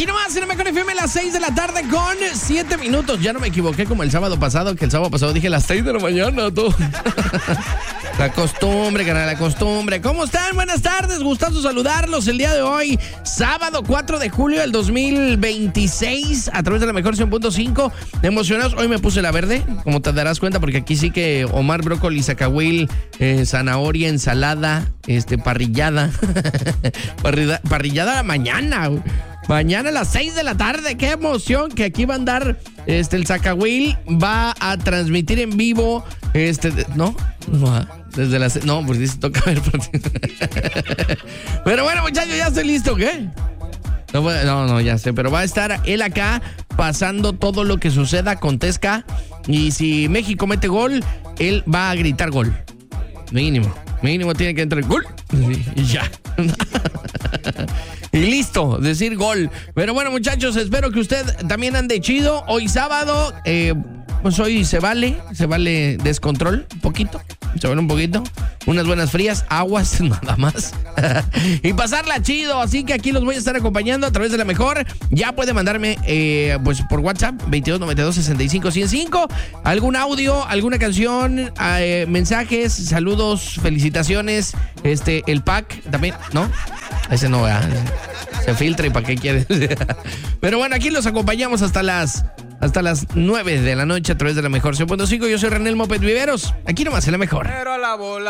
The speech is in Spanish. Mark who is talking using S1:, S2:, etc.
S1: Aquí nomás en la Mejor FM, las 6 de la tarde con 7 minutos. Ya no me equivoqué como el sábado pasado, que el sábado pasado dije las 6 de la mañana, tú. La costumbre, canal, la costumbre. ¿Cómo están? Buenas tardes, gustazo saludarlos el día de hoy, sábado 4 de julio del 2026, a través de la Mejor 100.5. Emocionados, hoy me puse la verde, como te darás cuenta, porque aquí sí que Omar, brócoli, zacahuil, zanahoria, ensalada, parrillada. Parrillada mañana, güey. Mañana a las 6 de la tarde, qué emoción que aquí va a andar el Zacahuil, va a transmitir en vivo, no, desde las, no, porque se toca ver partido. Pero bueno, muchachos, ya estoy listo, ¿qué? No, ya sé, pero va a estar él acá pasando todo lo que suceda, acontezca, y si México mete gol, él va a gritar gol, mínimo tiene que entrar gol, y ya. Y listo, decir gol. Pero bueno, muchachos, espero que usted también ande chido. Hoy sábado, pues hoy se vale descontrol, un poquito. Se vale un poquito. Unas buenas frías, aguas, nada más. Y pasarla chido. Así que aquí los voy a estar acompañando a través de la Mejor. Ya puede mandarme, pues por WhatsApp, 2292-65-105. Algún audio, alguna canción, mensajes, saludos, felicitaciones. El pack también, ¿no? Ese no, ¿verdad? Se filtra y ¿para qué quieres? Pero bueno, aquí los acompañamos hasta las 9 de la noche a través de la Mejor 100.5. Yo soy Ranel Moped Viveros. Aquí nomás en la Mejor.
S2: Pero a la bola.